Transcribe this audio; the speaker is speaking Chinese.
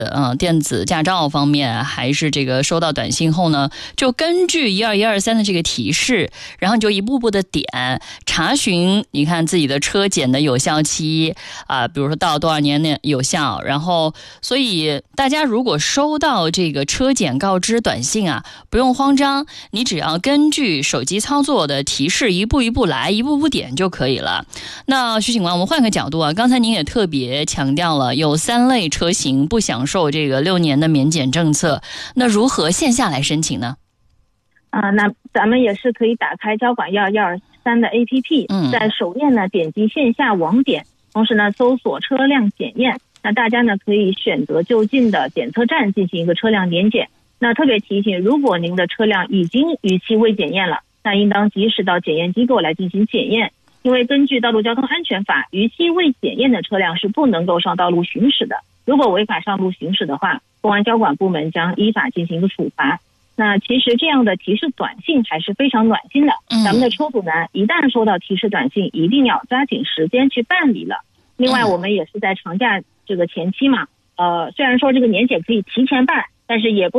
电子驾照方面，还是这个收到短信后呢，就根据12123的这个提示，然后你就一步步的点查询，你看自己的车检的有效期比如说到多少年有效，然后所以大家如果收到这个车检告知短信不用慌张，你只要根据手机操作的提示一步一步来，一步步点就可以了。那徐警官，我们换个角度刚才您也特别强调了有3类车型不享受这个6年的免检政策，那如何线下来申请呢？ 那咱们也是可以打开交管12123的 APP，在首页呢点击线下网点，同时呢搜索车辆检验，那大家呢可以选择就近的检测站进行一个车辆年检。那特别提醒，如果您的车辆已经逾期未检验了，那应当及时到检验机构来进行检验，因为根据道路交通安全法，逾期未检验的车辆是不能够上道路行驶的，如果违法上路行驶的话，公安交管部门将依法进行一个处罚。那其实这样的提示短信还是非常暖心的，咱们的车主呢一旦收到提示短信，一定要抓紧时间去办理了。另外我们也是在长假这个前期嘛，虽然说这个年检可以提前办，但是也不